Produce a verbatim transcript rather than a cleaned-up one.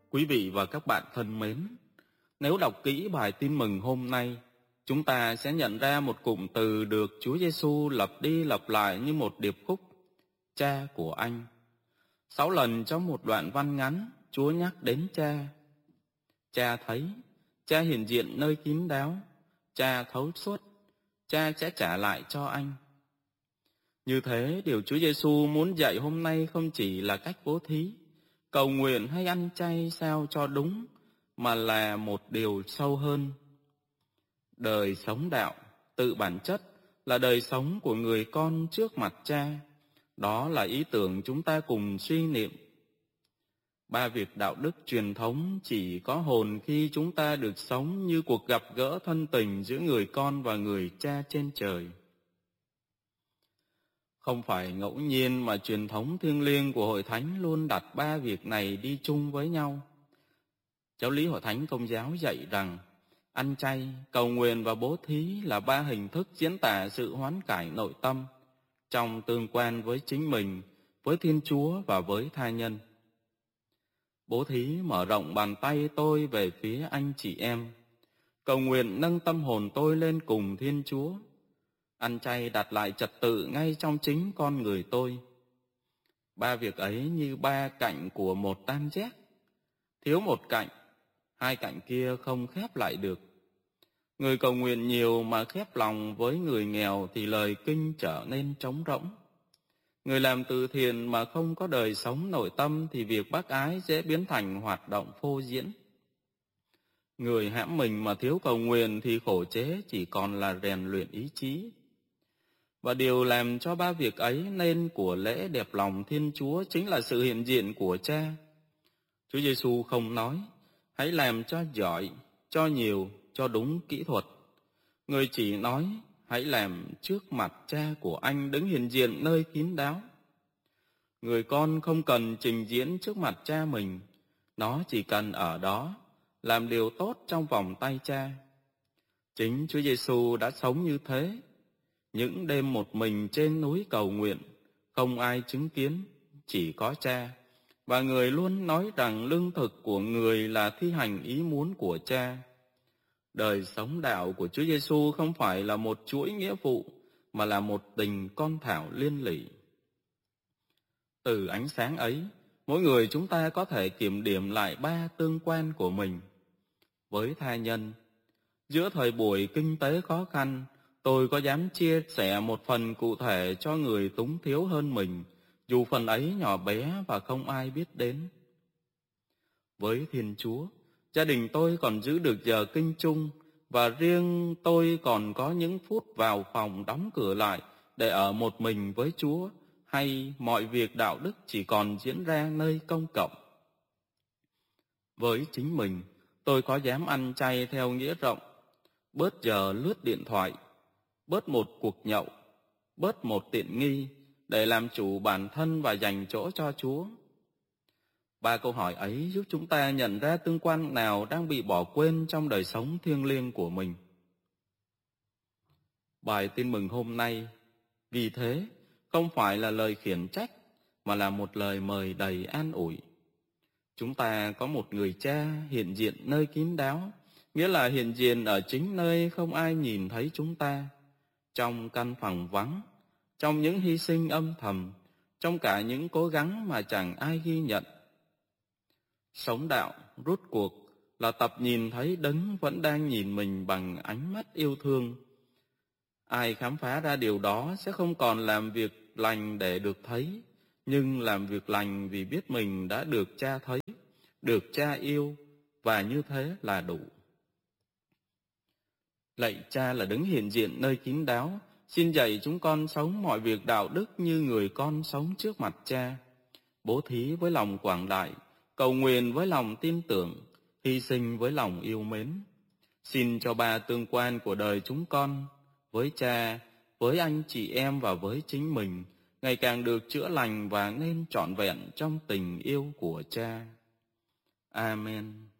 Quý vị và các bạn thân mến, nếu đọc kỹ bài tin mừng hôm nay, chúng ta sẽ nhận ra một cụm từ được Chúa Giêsu lặp đi lặp lại như một điệp khúc: Cha của anh. Sáu lần trong một đoạn văn ngắn, Chúa nhắc đến Cha. Cha thấy, Cha hiện diện nơi kín đáo, Cha thấu suốt, Cha sẽ trả lại cho anh. Như thế, điều Chúa Giêsu muốn dạy hôm nay không chỉ là cách bố thí, cầu nguyện hay ăn chay sao cho đúng, mà là một điều sâu hơn. Đời sống đạo, tự bản chất, là đời sống của người con trước mặt Cha. Đó là ý tưởng chúng ta cùng suy niệm. Ba việc đạo đức truyền thống chỉ có hồn khi chúng ta được sống như cuộc gặp gỡ thân tình giữa người con và người Cha trên trời. Không phải ngẫu nhiên mà truyền thống thiêng liêng của Hội Thánh luôn đặt ba việc này đi chung với nhau. Giáo lý Hội Thánh Công giáo dạy rằng ăn chay, cầu nguyện và bố thí là ba hình thức diễn tả sự hoán cải nội tâm trong tương quan với chính mình, với Thiên Chúa và với tha nhân. Bố thí mở rộng bàn tay tôi về phía anh chị em. Cầu nguyện nâng tâm hồn tôi lên cùng Thiên Chúa. Ăn chay đặt lại trật tự ngay trong chính con người tôi. Ba việc ấy như ba cạnh của một tam giác. Thiếu một cạnh, hai cạnh kia không khép lại được. Người cầu nguyện nhiều mà khép lòng với người nghèo thì lời kinh trở nên trống rỗng. Người làm từ thiện mà không có đời sống nội tâm thì việc bác ái dễ biến thành hoạt động phô diễn. Người hãm mình mà thiếu cầu nguyện thì khổ chế chỉ còn là rèn luyện ý chí. Và điều làm cho ba việc ấy nên của lễ đẹp lòng Thiên Chúa chính là sự hiện diện của Cha. Chúa Giêsu không nói, hãy làm cho giỏi, cho nhiều, cho đúng kỹ thuật. Người chỉ nói, hãy làm trước mặt Cha của anh đứng hiện diện nơi kín đáo. Người con không cần trình diễn trước mặt Cha mình, nó chỉ cần ở đó, làm điều tốt trong vòng tay Cha. Chính Chúa Giêsu đã sống như thế. Những đêm một mình trên núi cầu nguyện, không ai chứng kiến, chỉ có Cha. Và người luôn nói rằng lương thực của người là thi hành ý muốn của Cha. Đời sống đạo của Chúa Giêsu không phải là một chuỗi nghĩa vụ, mà là một tình con thảo liên lỉ. Từ ánh sáng ấy, mỗi người chúng ta có thể kiểm điểm lại ba tương quan của mình. Với tha nhân, giữa thời buổi kinh tế khó khăn, tôi có dám chia sẻ một phần cụ thể cho người túng thiếu hơn mình, dù phần ấy nhỏ bé và không ai biết đến. Với Thiên Chúa, gia đình tôi còn giữ được giờ kinh chung, và riêng tôi còn có những phút vào phòng đóng cửa lại để ở một mình với Chúa, hay mọi việc đạo đức chỉ còn diễn ra nơi công cộng. Với chính mình, tôi có dám ăn chay theo nghĩa rộng, bớt giờ lướt điện thoại, bớt một cuộc nhậu, bớt một tiện nghi để làm chủ bản thân và dành chỗ cho Chúa. Ba câu hỏi ấy giúp chúng ta nhận ra tương quan nào đang bị bỏ quên trong đời sống thiêng liêng của mình. Bài tin mừng hôm nay, vì thế, không phải là lời khiển trách, mà là một lời mời đầy an ủi. Chúng ta có một người Cha hiện diện nơi kín đáo, nghĩa là hiện diện ở chính nơi không ai nhìn thấy chúng ta, trong căn phòng vắng, trong những hy sinh âm thầm, trong cả những cố gắng mà chẳng ai ghi nhận. Sống đạo, rút cuộc, là tập nhìn thấy Đấng vẫn đang nhìn mình bằng ánh mắt yêu thương. Ai khám phá ra điều đó sẽ không còn làm việc lành để được thấy, nhưng làm việc lành vì biết mình đã được Cha thấy, được Cha yêu, và như thế là đủ. Lạy Cha là Đấng hiện diện nơi kín đáo, xin dạy chúng con sống mọi việc đạo đức như người con sống trước mặt Cha, bố thí với lòng quảng đại, cầu nguyện với lòng tin tưởng, hy sinh với lòng yêu mến. Xin cho ba tương quan của đời chúng con, với Cha, với anh chị em và với chính mình, ngày càng được chữa lành và nên trọn vẹn trong tình yêu của Cha. Amen.